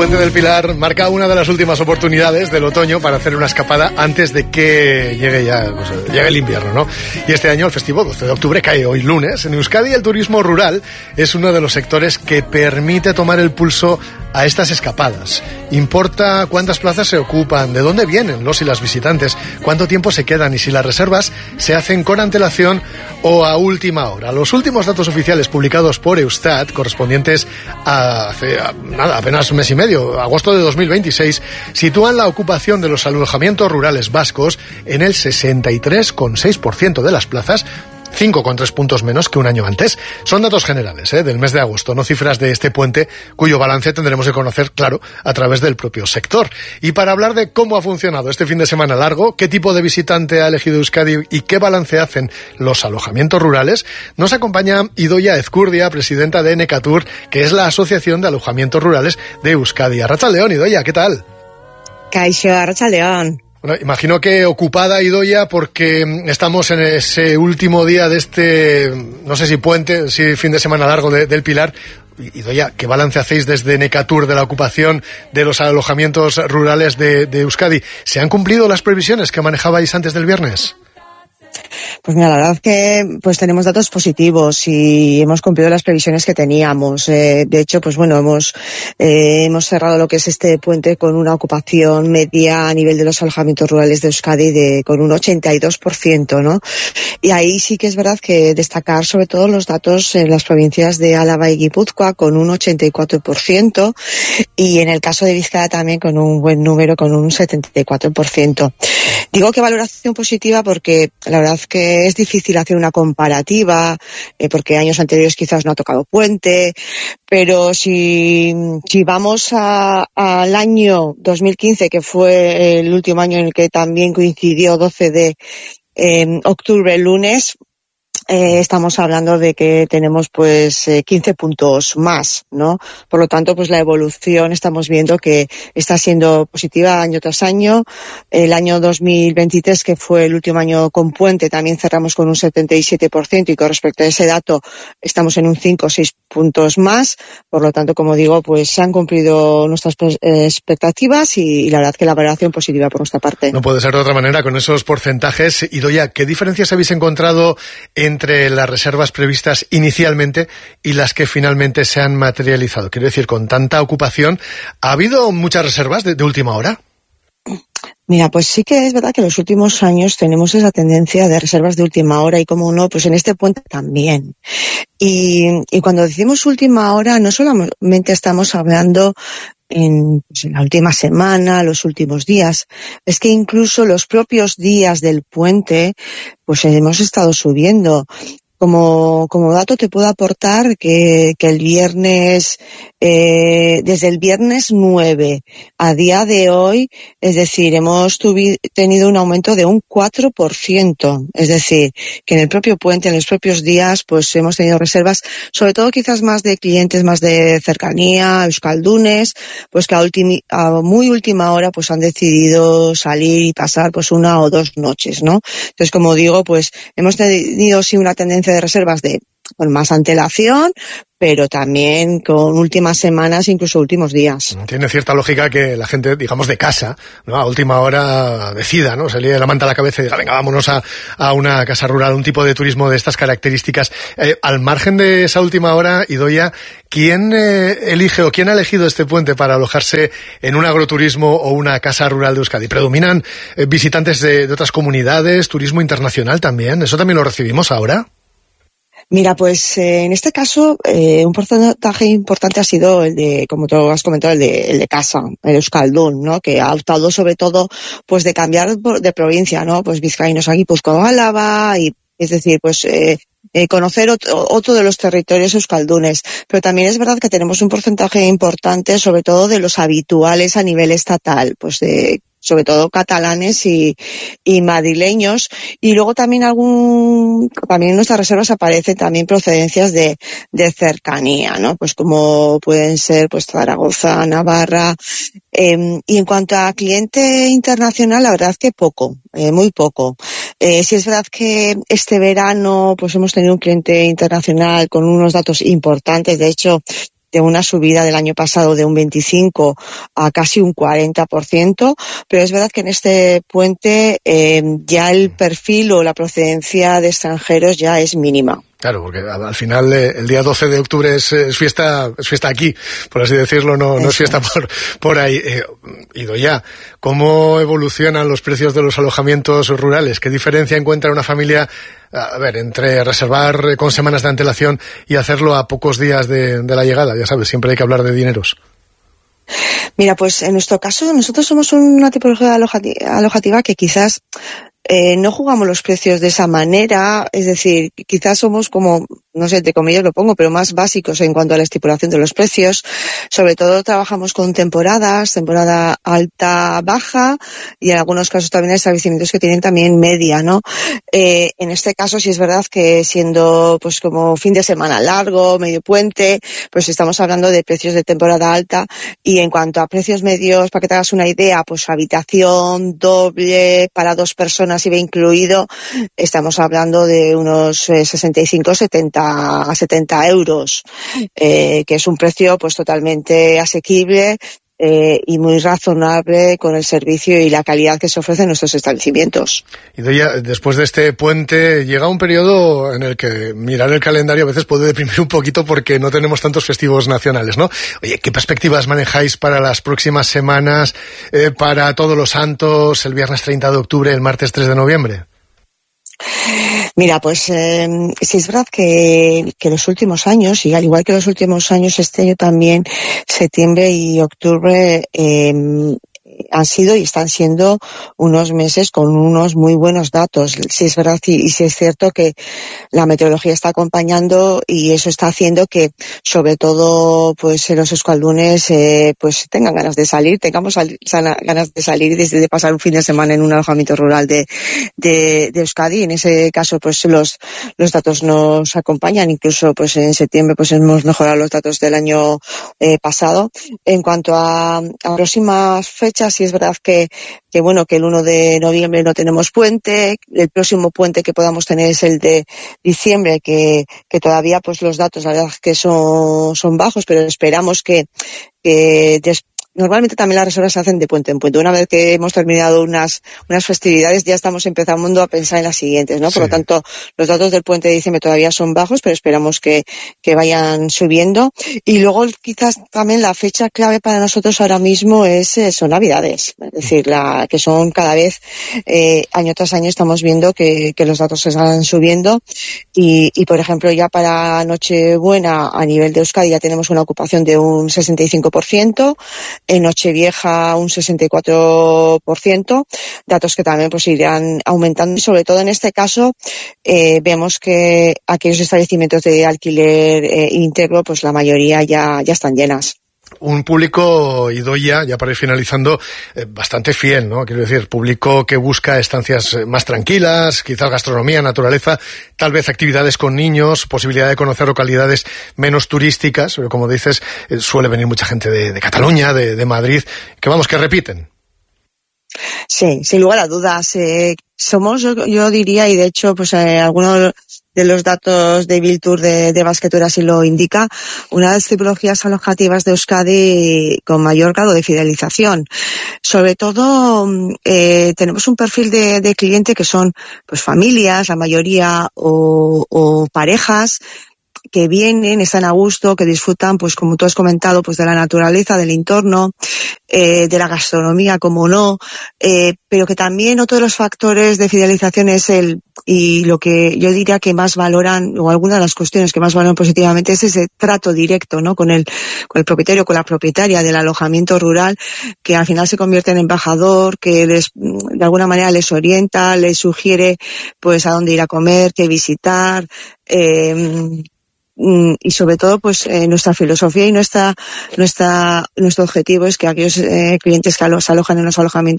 Puente del Pilar marca una de las últimas oportunidades del otoño para hacer una escapada antes de que llegue el invierno, ¿no? Y este año el festivo 12 de octubre cae hoy lunes. En Euskadi el turismo rural es uno de los sectores que permite tomar el pulso a estas escapadas. Importa cuántas plazas se ocupan, de dónde vienen los y las visitantes, cuánto tiempo se quedan y si las reservas se hacen con antelación o a última hora. Los últimos datos oficiales publicados por Eustat, correspondientes a apenas un mes y medio, agosto de 2026, sitúan la ocupación de los alojamientos rurales vascos en el 63,6% de las plazas, 5,3 puntos menos que un año antes. Son datos generales del mes de agosto, no cifras de este puente, cuyo balance tendremos que conocer, claro, a través del propio sector. Y para hablar de cómo ha funcionado este fin de semana largo, qué tipo de visitante ha elegido Euskadi y qué balance hacen los alojamientos rurales, nos acompaña Idoia Ezcurdia, presidenta de Necatur, que es la Asociación de Alojamientos Rurales de Euskadi. Arratsaldeon, Idoia, ¿qué tal? Kaixo, arratsaldeon. Bueno, imagino que ocupada, Idoia, porque estamos en ese último día de este, no sé si puente, si fin de semana largo del Pilar. Idoia, ¿qué balance hacéis desde Necatur de la ocupación de los alojamientos rurales de Euskadi? ¿Se han cumplido las previsiones que manejabais antes del viernes? Pues mira, la verdad que pues tenemos datos positivos y hemos cumplido las previsiones que teníamos. De hecho, pues bueno, hemos cerrado lo que es este puente con una ocupación media a nivel de los alojamientos rurales de Euskadi con un 82%, ¿no? Y ahí sí que es verdad que destacar sobre todo los datos en las provincias de Álava y Guipúzcoa con un 84% y en el caso de Vizcaya también con un buen número, con un 74%. Digo que valoración positiva porque la verdad que es difícil hacer una comparativa, porque años anteriores quizás no ha tocado puente, pero si vamos al año 2015, que fue el último año en el que también coincidió 12 de octubre, el lunes, estamos hablando de que tenemos pues 15 puntos más, ¿no? Por lo tanto, pues la evolución estamos viendo que está siendo positiva año tras año. El año 2023, que fue el último año con puente, también cerramos con un 77% y con respecto a ese dato estamos en un 5 o 6 puntos más. Por lo tanto, como digo, pues se han cumplido nuestras expectativas y la verdad que la valoración positiva por nuestra parte. No puede ser de otra manera con esos porcentajes. Idoia, ¿qué diferencias habéis encontrado entre las reservas previstas inicialmente y las que finalmente se han materializado? Quiero decir, con tanta ocupación, ¿ha habido muchas reservas de última hora? Mira, pues sí que es verdad que en los últimos años tenemos esa tendencia de reservas de última hora y, como no, pues en este puente también. Y cuando decimos última hora, no solamente estamos hablando en la última semana, los últimos días, es que incluso los propios días del puente, pues hemos estado subiendo. Como dato te puedo aportar que el viernes, desde el viernes 9 a día de hoy, es decir, hemos tenido un aumento de un 4%. Es decir, que en el propio puente, en los propios días, pues hemos tenido reservas, sobre todo quizás más de clientes más de cercanía, euskaldunes, pues que a muy última hora pues han decidido salir y pasar pues 1 o 2 noches, ¿no? Entonces, como digo, pues hemos tenido sí una tendencia de reservas con más antelación, pero también con últimas semanas, incluso últimos días. Tiene cierta lógica que la gente, digamos, de casa, ¿no?, a última hora decida, ¿no?, se le la manta a la cabeza y diga, venga, vámonos a una casa rural, un tipo de turismo de estas características. Al margen de esa última hora, Idoia, ¿quién elige o quién ha elegido este puente para alojarse en un agroturismo o una casa rural de Euskadi? ¿Predominan visitantes de otras comunidades, turismo internacional también? ¿Eso también lo recibimos ahora? Mira, pues en este caso un porcentaje importante ha sido el de, como tú has comentado, el de casa, el euskaldun, ¿no? Que ha optado sobre todo pues de cambiar de provincia, ¿no? Pues vizcaínos aquí, pues como Álava, y es decir, pues conocer otro de los territorios euskaldunes. Pero también es verdad que tenemos un porcentaje importante, sobre todo de los habituales a nivel estatal, pues sobre todo catalanes y madrileños, y luego también también en nuestras reservas aparecen también procedencias de cercanía, ¿no? Pues como pueden ser pues Zaragoza, Navarra, y en cuanto a cliente internacional, la verdad que poco, muy poco. Sí es verdad que este verano pues hemos tenido un cliente internacional con unos datos importantes. De hecho, una subida del año pasado de un 25 a casi un 40%, pero es verdad que en este puente ya el perfil o la procedencia de extranjeros ya es mínima. Claro, porque al final el día 12 de octubre es fiesta aquí, por así decirlo, no es fiesta por ahí. Idoia, ¿cómo evolucionan los precios de los alojamientos rurales? ¿Qué diferencia encuentra una familia, entre reservar con semanas de antelación y hacerlo a pocos días de la llegada? Ya sabes, siempre hay que hablar de dineros. Mira, pues en nuestro caso, nosotros somos una tipología alojativa que quizás no jugamos los precios de esa manera, es decir, quizás somos como, no sé, entre comillas lo pongo, pero más básicos en cuanto a la estipulación de los precios. Sobre todo trabajamos con temporada alta, baja, y en algunos casos también hay establecimientos que tienen también media, ¿no? En este caso sí es verdad que siendo pues como fin de semana largo, medio puente, pues estamos hablando de precios de temporada alta. Y en cuanto a precios medios, para que te hagas una idea, pues habitación doble para 2 personas IVA incluido, estamos hablando de unos 65-70 euros, que es un precio pues totalmente asequible y muy razonable con el servicio y la calidad que se ofrece en nuestros establecimientos. Idoia, después de este puente llega un periodo en el que mirar el calendario a veces puede deprimir un poquito porque no tenemos tantos festivos nacionales, ¿no? Oye, ¿qué perspectivas manejáis para las próximas semanas, para Todos los Santos, el viernes 30 de octubre, el martes 3 de noviembre? Mira, pues sí es verdad que los últimos años, y al igual que los últimos años, este año también, septiembre y octubre, han sido y están siendo unos meses con unos muy buenos datos. Sí es verdad y sí es cierto que la meteorología está acompañando y eso está haciendo que, sobre todo, pues los euskaldunes pues tengan ganas de salir, tengamos ganas de salir y de pasar un fin de semana en un alojamiento rural de Euskadi. En ese caso, pues los datos nos acompañan. Incluso, pues en septiembre, pues hemos mejorado los datos del año pasado. En cuanto a próximas fechas, sí es verdad que el 1 de noviembre no tenemos puente. El próximo puente que podamos tener es el de diciembre, que todavía pues los datos la verdad que son bajos, pero esperamos que normalmente también las reservas se hacen de puente en puente. Una vez que hemos terminado unas festividades, ya estamos empezando a pensar en las siguientes, ¿no? Sí. Por lo tanto, los datos del puente de diciembre todavía son bajos, pero esperamos que vayan subiendo. Y luego, quizás también la fecha clave para nosotros ahora mismo son Navidades. Es decir, que son cada vez, año tras año estamos viendo que los datos se están subiendo. Y por ejemplo, ya para Nochebuena, a nivel de Euskadi, ya tenemos una ocupación de un 65%. En Nochevieja un 64%, datos que también pues irán aumentando y sobre todo en este caso vemos que aquellos establecimientos de alquiler íntegro pues la mayoría ya están llenas. Un público, Idoia, ya para ir finalizando, bastante fiel, ¿no? Quiero decir, público que busca estancias más tranquilas, quizás gastronomía, naturaleza, tal vez actividades con niños, posibilidad de conocer localidades menos turísticas, pero como dices, suele venir mucha gente de Cataluña, de Madrid, que repiten. Sí, sin lugar a dudas. Somos, yo diría, y de hecho, pues algunos de los datos de Biltur de Basquetour así lo indica, una de las tipologías alojativas de Euskadi con mayor grado de fidelización. Sobre todo, tenemos un perfil de cliente que son pues familias, la mayoría, o parejas, que vienen, están a gusto, que disfrutan, pues como tú has comentado, pues de la naturaleza, del entorno, de la gastronomía, como no, pero que también otro de los factores de fidelización es y lo que yo diría que más valoran, o alguna de las cuestiones que más valoran positivamente es ese trato directo, ¿no? Con el propietario, con la propietaria del alojamiento rural, que al final se convierte en embajador, que de alguna manera les orienta, les sugiere, pues a dónde ir a comer, qué visitar, y sobre todo pues nuestra filosofía y nuestro objetivo es que aquellos clientes que se alojan en los alojamientos